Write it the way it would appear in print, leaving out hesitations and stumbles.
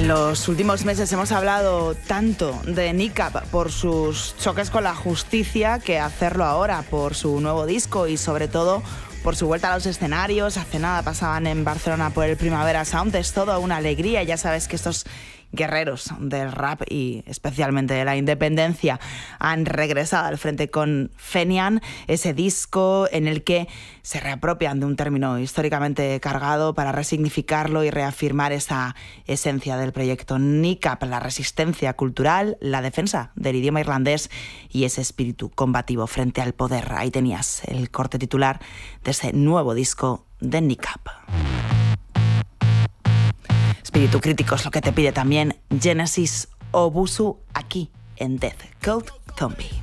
Los últimos meses hemos hablado tanto de Nicap por sus choques con la justicia que hacerlo ahora por su nuevo disco y sobre todo por su vuelta a los escenarios. Hace nada pasaban en Barcelona por el Primavera Sound. Es toda una alegría. Ya sabes que estos guerreros del rap y especialmente de la independencia han regresado al frente con Fenian, ese disco en el que se reapropian de un término históricamente cargado para resignificarlo y reafirmar esa esencia del proyecto Nicap, la resistencia cultural, la defensa del idioma irlandés y ese espíritu combativo frente al poder. Ahí tenías el corte titular de ese nuevo disco de Nicap. Espíritu crítico es lo que te pide también Genesis Obusu aquí en Death Cult Zombie.